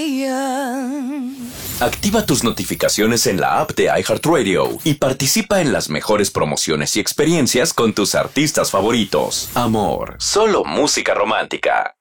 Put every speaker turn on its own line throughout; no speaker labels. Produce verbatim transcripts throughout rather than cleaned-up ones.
Activa tus notificaciones en la app de iHeartRadio y participa en las mejores promociones y experiencias con tus artistas favoritos. Amor, solo música romántica.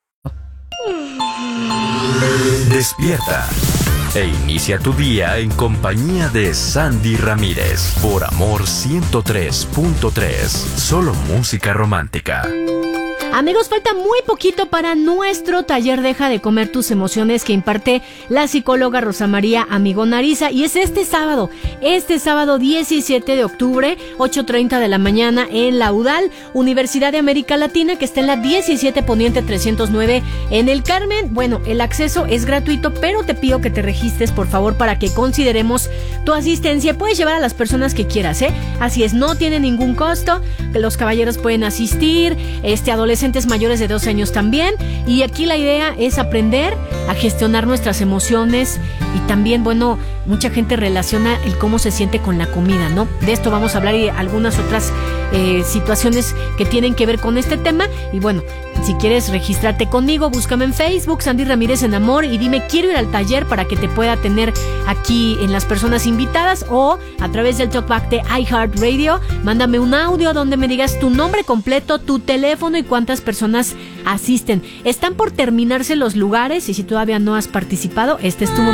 Despierta e inicia tu día en compañía de Sandy Ramírez por Amor ciento tres punto tres. Solo música romántica.
Amigos, falta muy poquito para nuestro taller Deja de comer tus emociones que imparte la psicóloga Rosa María Amigón Ariza, y es este sábado, este sábado diecisiete de octubre, ocho treinta de la mañana en la U D A L, Universidad de América Latina, que está en la diecisiete Poniente trescientos nueve en el Carmen. Bueno, el acceso es gratuito, pero te pido que te registres, por favor, para que consideremos tu asistencia. Puedes llevar a las personas que quieras, ¿eh? Así es, no tiene ningún costo, los caballeros pueden asistir, este adolescente mayores de doce años también, y aquí la idea es aprender a gestionar nuestras emociones, y también, bueno, mucha gente relaciona el cómo se siente con la comida, ¿no? De esto vamos a hablar y algunas otras eh, situaciones que tienen que ver con este tema. Y bueno, si quieres registrarte conmigo, búscame en Facebook, Sandy Ramírez en Amor, y dime quiero ir al taller para que te pueda tener aquí en las personas invitadas, o a través del talkback de iHeartRadio, mándame un audio donde me digas tu nombre completo, tu teléfono y cuántas personas asisten. Están por terminarse los lugares, y si todavía no has participado, este es tu momento.